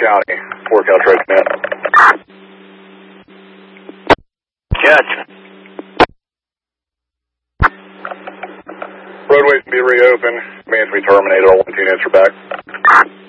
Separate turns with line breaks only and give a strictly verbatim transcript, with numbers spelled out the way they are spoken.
County, four Caltrain command.
Catch.
Roadways can be reopened. Means we terminated. All one two answer back.